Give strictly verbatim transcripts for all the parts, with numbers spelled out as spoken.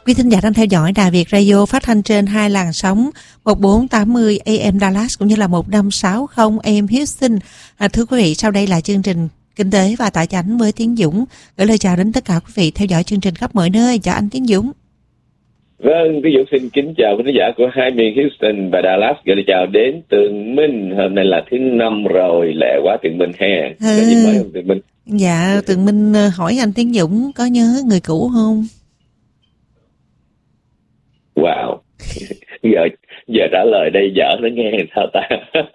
Quý thính giả đang theo dõi Đài Việt Radio phát thanh trên hai làn sóng một bốn tám mươi A M Dallas cũng như là một năm sáu không A M Houston. À, thưa quý vị, sau đây là chương trình Kinh tế và Tài chánh với Tiến Dũng. Gửi lời chào đến tất cả quý vị theo dõi chương trình khắp mọi nơi. Chào anh Tiến Dũng. Vâng, Tiến Dũng xin kính chào quý khán giả của hai miền Houston và Dallas. Gửi lời chào đến Tường Minh. Hôm nay là thứ năm rồi, lẹ quá Tường Minh ha. Ừ. Có gì mới không Tường Minh? Dạ, Tường Minh hỏi anh Tiến Dũng có nhớ người cũ không? Wow. giờ giờ trả lời đây dở nó nghe sao ta?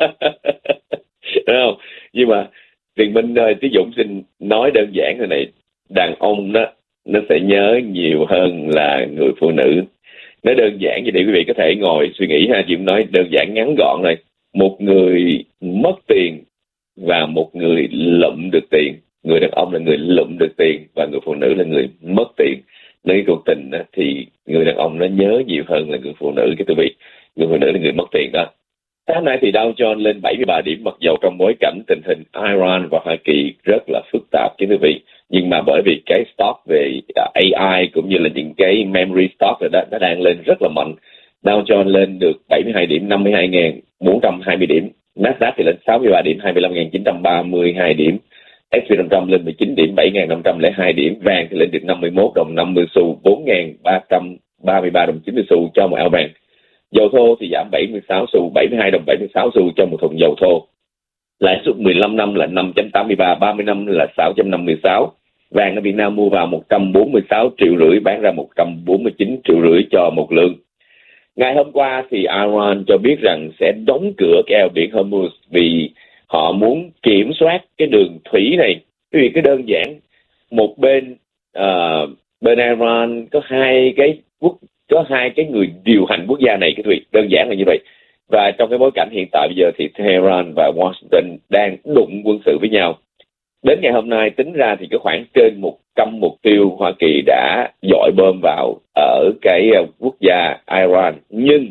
Đúng không? Nhưng mà Tường Minh ơi, Tiến Dũng xin nói đơn giản thế này, đàn ông đó nó sẽ nhớ nhiều hơn là người phụ nữ. Nó đơn giản vậy để quý vị có thể ngồi suy nghĩ ha. Chị nói đơn giản ngắn gọn rồi. Một người mất tiền và một người lụm được tiền. Người đàn ông là người lụm được tiền và người phụ nữ là người mất tiền. Nơi cuộc tình đó, thì người đàn ông nó nhớ nhiều hơn là người phụ nữ, cái quý vị. Người phụ nữ là người mất tiền đó. Sáng nay thì Dow Jones lên bảy mươi ba điểm, mặc dầu trong bối cảnh tình hình Iran và Hoa Kỳ rất là phức tạp chứ quý vị. Nhưng mà bởi vì cái stock về A I cũng như là những cái memory stock rồi đó, nó đang lên rất là mạnh. Dow Jones lên được bảy mươi hai điểm, năm mươi hai nghìn bốn trăm hai mươi điểm. Nasdaq thì lên sáu mươi ba điểm, hai mươi lăm nghìn chín trăm ba mươi hai điểm. S and P năm trăm lên mười chín điểm, bảy nghìn năm trăm lẻ hai điểm. Vàng thì lên được năm mươi mốt đồng năm mươi xu, bốn nghìn ba trăm ba mươi ba đồng chín mươi xu cho một ao vàng. Dầu thô thì giảm bảy mươi sáu xu, bảy mươi hai đồng bảy mươi sáu xu cho một thùng dầu thô. Lãi suất mười lăm năm là năm chấm tám mươi ba, ba mươi năm là sáu chấm năm mươi sáu. Vàng ở Việt Nam mua vào một trăm bốn mươi sáu triệu rưỡi, bán ra một trăm bốn mươi chín triệu rưỡi cho một lượng. Ngày hôm qua thì Iran cho biết rằng sẽ đóng cửa cái eo biển Hormuz vì họ muốn kiểm soát cái đường thủy này. Vì cái đơn giản, một bên uh, bên Iran có hai cái quốc có hai cái người điều hành quốc gia này, cái việc đơn giản là như vậy. Và trong cái bối cảnh hiện tại bây giờ thì Tehran và Washington đang đụng quân sự với nhau. Đến ngày hôm nay tính ra thì có khoảng trên một trăm mục tiêu Hoa Kỳ đã dội bom vào ở cái quốc gia Iran. Nhưng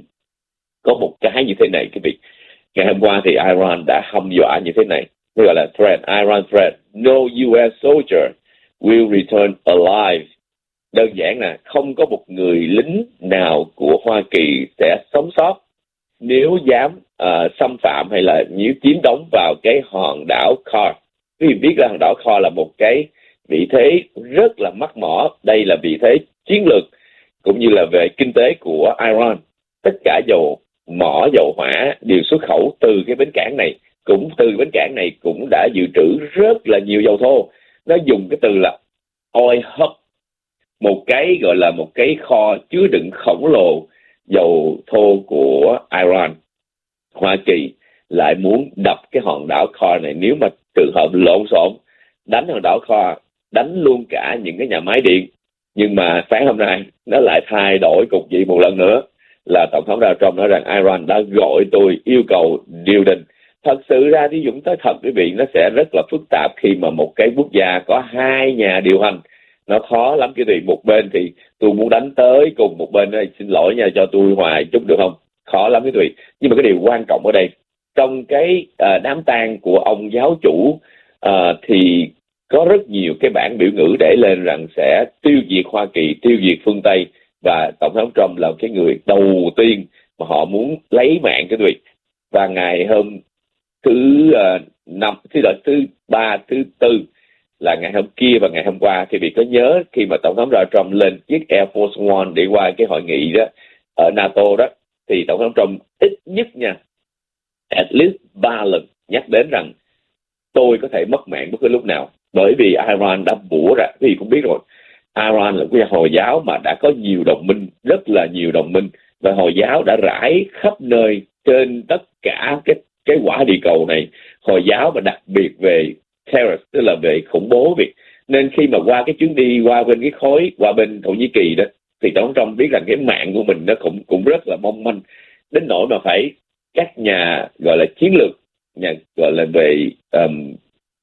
có một cái như thế này quý vị. Ngày hôm qua thì Iran đã hăm dọa như thế này. Nó gọi là threat, Iran threat. No U S soldier will return alive. Đơn giản là không có một người lính nào của Hoa Kỳ sẽ sống sót nếu dám uh, xâm phạm hay là nếu chiếm đóng vào cái hòn đảo Kar. Quý vị biết là hòn đảo Kar là một cái vị thế rất là mắc mỏ. Đây là vị thế chiến lược cũng như là về kinh tế của Iran. Tất cả dầu mỏ, dầu hỏa đều xuất khẩu từ cái bến cảng này. Cũng từ bến cảng này cũng đã dự trữ rất là nhiều dầu thô. Nó dùng cái từ là oil hub, một cái gọi là một cái kho chứa đựng khổng lồ dầu thô của Iran. Hoa Kỳ lại muốn đập cái hòn đảo Kar này. Nếu mà trường hợp lộn xộn đánh hòn đảo Kar, đánh luôn cả những cái nhà máy điện. Nhưng mà sáng hôm nay nó lại thay đổi cục diện một lần nữa, là Tổng thống Donald Trump nói rằng Iran đã gọi tôi yêu cầu điều đình. Thật sự ra thì Dũng tới thật quý vị, nó sẽ rất là phức tạp khi mà một cái quốc gia có hai nhà điều hành. Nó khó lắm quý vị. Một bên thì tôi muốn đánh tới, cùng một bên này xin lỗi nha, cho tôi hoài chút được không? Khó lắm quý vị. Nhưng mà cái điều quan trọng ở đây, trong cái uh, đám tang của ông giáo chủ uh, thì có rất nhiều cái bản biểu ngữ để lên rằng sẽ tiêu diệt Hoa Kỳ, tiêu diệt phương Tây, và Tổng thống Trump là cái người đầu tiên mà họ muốn lấy mạng quý vị. Và ngày hôm thứ uh, năm, thứ đợt thứ ba, thứ tư là ngày hôm kia và ngày hôm qua, thì bị có nhớ khi mà Tổng thống Donald Trump lên chiếc Air Force One để qua cái hội nghị đó ở NATO đó, thì Tổng thống Trump ít nhất nha, at least ba lần nhắc đến rằng tôi có thể mất mạng bất cứ lúc nào, bởi vì Iran đã bủa ra. Quý vị cũng biết rồi, Iran là quốc gia Hồi giáo mà đã có nhiều đồng minh, rất là nhiều đồng minh, và Hồi giáo đã rải khắp nơi trên tất cả cái cái quả địa cầu này. Hồi giáo mà đặc biệt về terrorist, tức là về khủng bố việc. Nên khi mà qua cái chuyến đi qua bên cái khối, qua bên Thổ Nhĩ Kỳ đó, thì Tổng thống biết rằng cái mạng của mình nó cũng cũng rất là mong manh, đến nỗi mà phải các nhà gọi là chiến lược, nhà gọi là về um,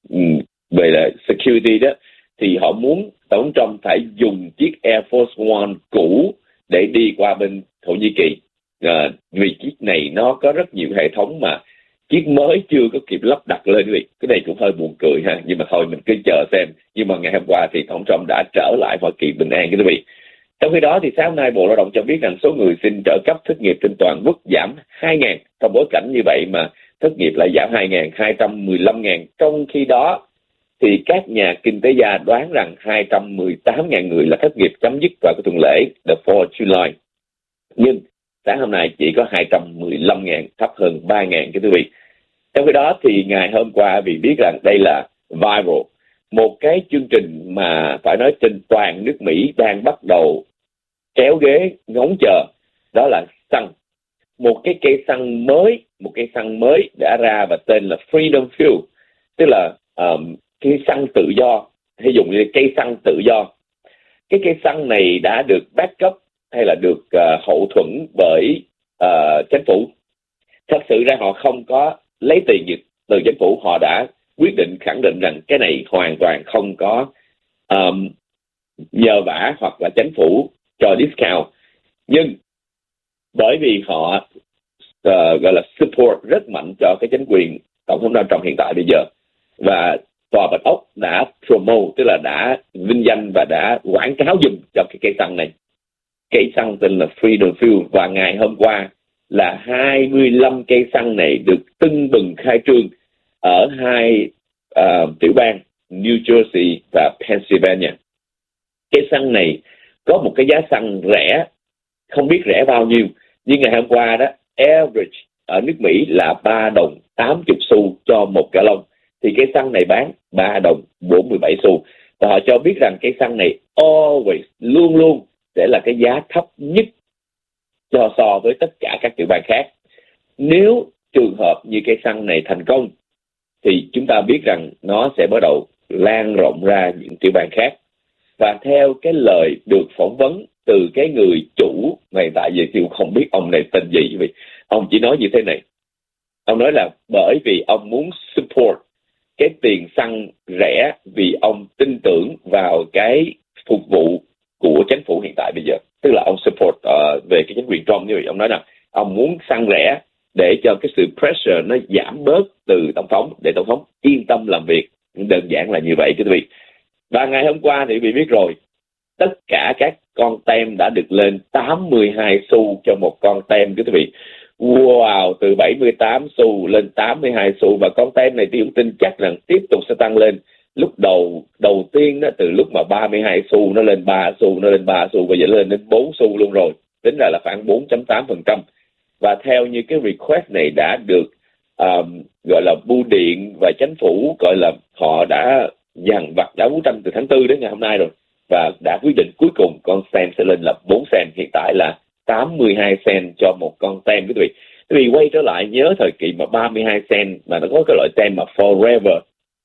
về là security đó, thì họ muốn Tổng thống phải dùng chiếc Air Force One cũ để đi qua bên Thổ Nhĩ Kỳ. À, vì chiếc này nó có rất nhiều hệ thống mà chiếc mới chưa có kịp lắp đặt lên quý vị. Cái này cũng hơi buồn cười ha, nhưng mà thôi mình cứ chờ xem. Nhưng mà ngày hôm qua thì Tổng thống đã trở lại Hoa Kỳ bình an quý vị. Trong khi đó thì sáng nay Bộ Lao động cho biết rằng số người xin trợ cấp thất nghiệp trên toàn quốc giảm hai nghìn. Trong bối cảnh như vậy mà thất nghiệp lại giảm hai nghìn, hai trăm mười lăm nghìn. Trong khi đó thì các nhà kinh tế gia đoán rằng hai trăm mười tám nghìn người là thất nghiệp chấm dứt vào cái tuần lễ the fourth of July. Nhưng sáng hôm nay chỉ có hai trăm mười lăm nghìn, thấp hơn ba nghìn cái quý vị. Trong khi đó thì ngày hôm qua vì biết rằng đây là viral, một cái chương trình mà phải nói trên toàn nước Mỹ đang bắt đầu kéo ghế ngóng chờ, đó là xăng. Một cái cây xăng mới, một cây xăng mới đã ra và tên là Freedom Fuel, tức là um, cây xăng tự do, hay dùng như cây xăng tự do. Cái cây xăng này đã được backup hay là được uh, hậu thuẫn bởi uh, chính phủ. Thật sự ra họ không có lấy tiền gì từ chính phủ, họ đã quyết định khẳng định rằng cái này hoàn toàn không có um, nhờ vả hoặc là chính phủ cho discount. Nhưng bởi vì họ uh, gọi là support rất mạnh cho cái chính quyền Tổng thống Donald Trump hiện tại bây giờ, và Tòa Bạch Ốc đã promote, tức là đã vinh danh và đã quảng cáo dùm cho cái cây xăng này. Cây xăng tên là Freedom Fuel, và ngày hôm qua là hai mươi lăm cây xăng này được tưng bừng khai trương ở hai uh, tiểu bang New Jersey và Pennsylvania. Cây xăng này có một cái giá xăng rẻ, không biết rẻ bao nhiêu, nhưng ngày hôm qua đó average ở nước Mỹ là ba đồng tám mươi xu cho một gallon, thì cây xăng này bán ba đồng bốn mươi bảy xu. Và họ cho biết rằng cây xăng này always, luôn luôn sẽ là cái giá thấp nhất cho so với tất cả các tiểu bang khác. Nếu trường hợp như cây xăng này thành công thì chúng ta biết rằng nó sẽ bắt đầu lan rộng ra những tiểu bang khác. Và theo cái lời được phỏng vấn từ cái người chủ, ngày tại giờ thì không biết ông này tên gì, vì ông chỉ nói như thế này. Ông nói là bởi vì ông muốn support cái tiền xăng rẻ, vì ông tin tưởng vào cái phục vụ của chính phủ hiện tại bây giờ. Tức là ông support uh, về cái chính quyền Trump như vậy. Ông nói rằng ông muốn xăng rẻ để cho cái sự pressure nó giảm bớt từ tổng thống, để tổng thống yên tâm làm việc. Đơn giản là như vậy quý vị. Và ngày hôm qua thì quý vị biết rồi, tất cả các con tem đã được lên tám mươi hai xu cho một con tem quý vị. Wow, từ bảy mươi tám xu lên tám mươi hai xu, và con tem này thì cũng tin chắc rằng tiếp tục sẽ tăng lên. Lúc đầu đầu tiên đó, từ lúc mà ba mươi hai xu nó lên ba xu, nó lên ba xu, bây giờ lên đến bốn xu luôn rồi. Tính ra là khoảng bốn phẩy tám phần trăm. Và theo như cái request này đã được um, gọi là bưu điện và chính phủ gọi là họ đã dằn vặt, đã đấu tranh từ tháng tư đến ngày hôm nay rồi, và đã quyết định cuối cùng con tem sẽ lên là bốn cent, hiện tại là tám mươi hai cent cho một con tem quý vị. Quý vị quay trở lại nhớ thời kỳ mà ba mươi hai cent mà nó có cái loại tem mà forever.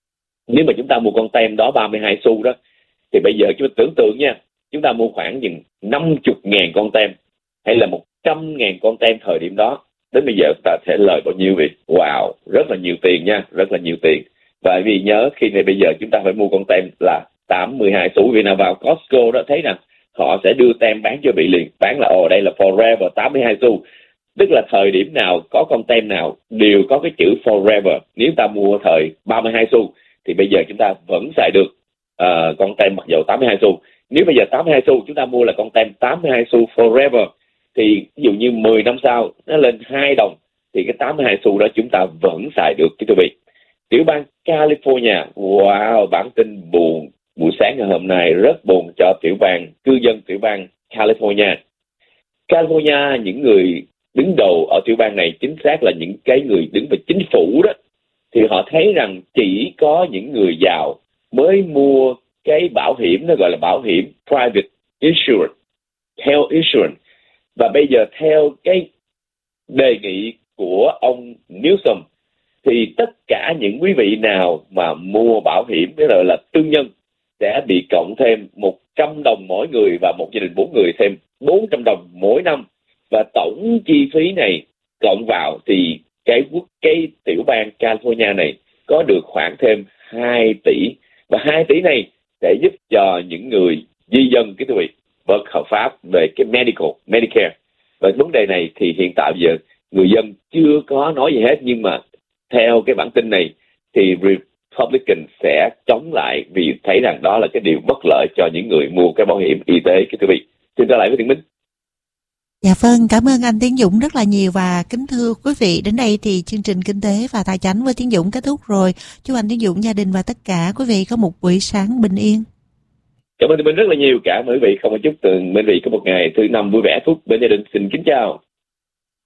Nếu mà chúng ta mua con tem đó ba mươi hai xu đó, thì bây giờ chúng ta tưởng tượng nha, chúng ta mua khoảng chừng năm mươi ngàn con tem hay là một trăm ngàn con tem thời điểm đó, đến bây giờ chúng ta sẽ lời bao nhiêu vậy? Wow, rất là nhiều tiền nha, rất là nhiều tiền. Và vì nhớ khi này bây giờ chúng ta phải mua con tem là tám mươi hai xu, vì nào vào Costco đó thấy rằng họ sẽ đưa tem bán cho bị liền, bán là ồ đây là forever tám mươi hai xu. Tức là thời điểm nào có con tem nào đều có cái chữ forever. Nếu ta mua thời ba mươi hai xu thì bây giờ chúng ta vẫn xài được uh, con tem mặc dầu tám mươi hai xu. Nếu bây giờ tám mươi hai xu chúng ta mua là con tem tám mươi hai xu forever, thì ví dụ như mười năm sau nó lên hai đồng thì cái tám mươi hai xu đó chúng ta vẫn xài được cái quý vị. Tiểu bang California, wow, bản tin buồn buổi sáng ngày hôm nay, rất buồn cho tiểu bang, cư dân tiểu bang California. California, những người đứng đầu ở tiểu bang này, chính xác là những cái người đứng về chính phủ đó, thì họ thấy rằng chỉ có những người giàu mới mua cái bảo hiểm, nó gọi là bảo hiểm private insurance, health insurance. Và bây giờ theo cái đề nghị của ông Newsom thì tất cả những quý vị nào mà mua bảo hiểm cái gọi là tư nhân sẽ bị cộng thêm một trăm đồng mỗi người, và một gia đình bốn người thêm bốn trăm đồng mỗi năm. Và tổng chi phí này cộng vào thì cái quốc cái tiểu bang California này có được khoảng thêm hai tỷ, và hai tỷ này sẽ giúp cho những người di dân cái tuổi bất hợp pháp về cái medical Medicare. Và vấn đề này thì hiện tại giờ người dân chưa có nói gì hết, nhưng mà theo cái bản tin này thì Republican sẽ chống lại, vì thấy rằng đó là cái điều bất lợi cho những người mua cái bảo hiểm y tế cái quý vị. Xin trở lại với Thiện Minh. Dạ vâng, cảm ơn anh Tiến Dũng rất là nhiều và kính thưa quý vị, đến đây thì chương trình Kinh tế và Tài chánh với Tiến Dũng kết thúc rồi. Chúc anh Tiến Dũng, gia đình và tất cả quý vị có một buổi sáng bình yên. Cảm ơn Thiện Minh rất là nhiều. Cảm ơn quý vị, không có chúc từng quý vị có một ngày thứ năm vui vẻ phúc bên gia đình. Xin kính chào.